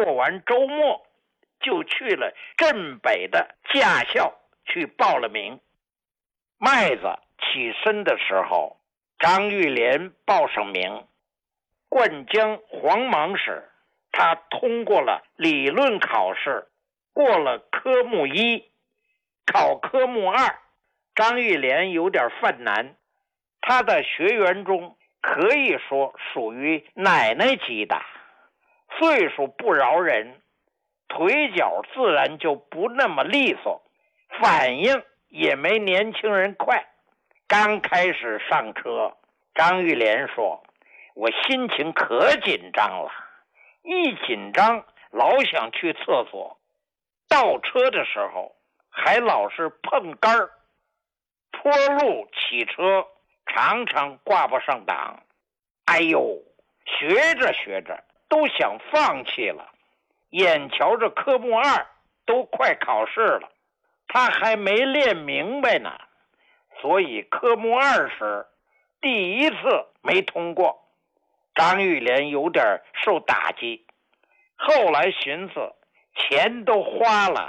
过完周末，就去了镇北的驾校去报了名。麦子起身的时候，张玉莲报上名。灌江黄芒时，他通过了理论考试，过了科目1，考科目2，张玉莲有点犯难。他的学员中可以说属于奶奶级的，岁数不饶人，腿脚自然就不那么利索，反应也没年轻人快。刚开始上车，张玉莲说，我心情可紧张了，一紧张老想去厕所，倒车的时候还老是碰杆儿，坡路骑车常常挂不上档。哎呦，学着学着都想放弃了。眼瞧着科目2都快考试了，他还没练明白呢，所以科目2时第一次没通过。张玉莲有点受打击，后来寻思钱都花了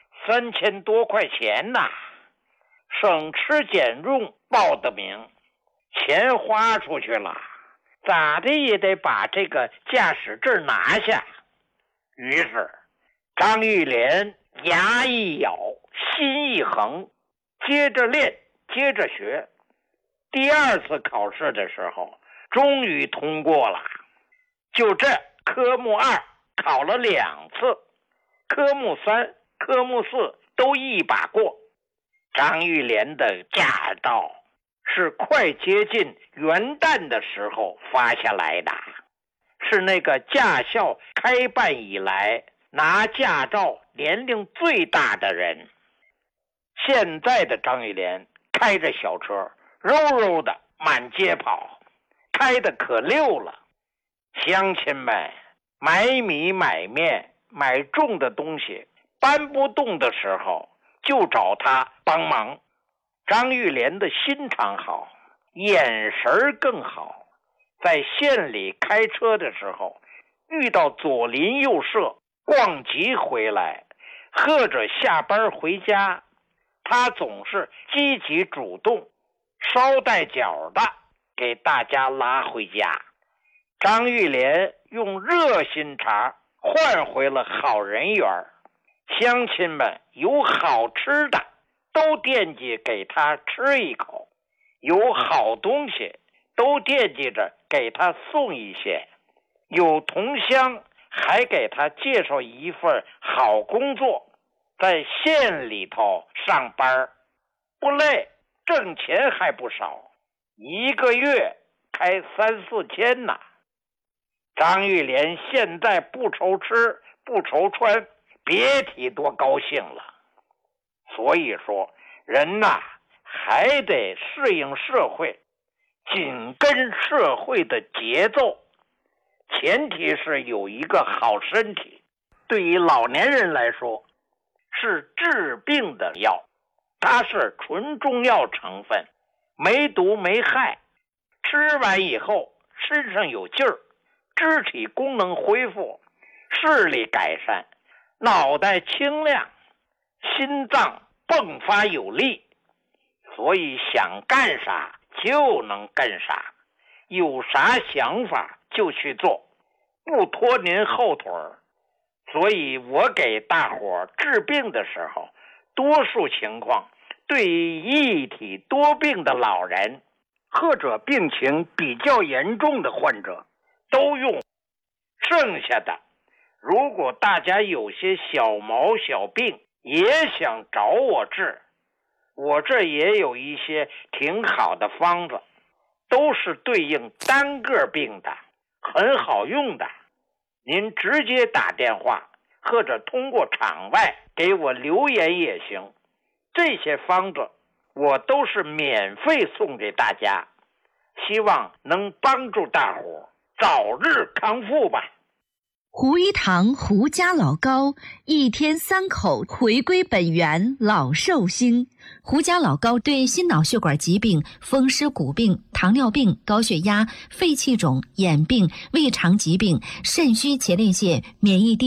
3000多块钱呐，省吃俭用报的名，钱花出去了，咋的也得把这个驾驶证拿下。于是张玉莲牙一咬，心一横，接着练，接着学。第2次考试的时候终于通过了。就这科目2考了2次，科目3、科目4都一把过。张玉莲的驾照是快接近元旦的时候发下来的，是那个驾校开办以来拿驾照年龄最大的人。现在的张玉莲开着小车柔柔的满街跑，开得可溜了。乡亲们买米买面买重的东西搬不动的时候就找他帮忙。张玉莲的心肠好，眼神更好，在县里开车的时候遇到左邻右舍逛集回来，或者下班回家，他总是积极主动，捎带脚的给大家拉回家。张玉莲用热心肠换回了好人缘，乡亲们有好吃的都惦记给他吃一口，有好东西都惦记着给他送一些，有同乡还给他介绍一份好工作，在县里头上班，不累，挣钱还不少，一个月开3、4千呢。张玉莲现在不愁吃不愁穿，别提多高兴了。所以说人呐，还得适应社会，紧跟社会的节奏，前提是有一个好身体。对于老年人来说是治病的药，它是纯中药成分，没毒没害，吃完以后身上有劲儿，肢体功能恢复，视力改善，脑袋清亮，心脏迸发有力。所以想干啥就能干啥，有啥想法就去做，不拖您后腿儿。所以我给大伙治病的时候，多数情况对于一体多病的老人或者病情比较严重的患者都用。剩下的如果大家有些小毛小病也想找我治，我这也有一些挺好的方子，都是对应单个病的，很好用的。您直接打电话或者通过场外给我留言也行，这些方子我都是免费送给大家，希望能帮助大伙早日康复吧。 胡一堂胡家老高，一天3口回归本源，老寿星。胡家老高对心脑血管疾病、风湿骨病、糖尿病、高血压、肺气肿、眼病、胃肠疾病、肾虚前列腺、免疫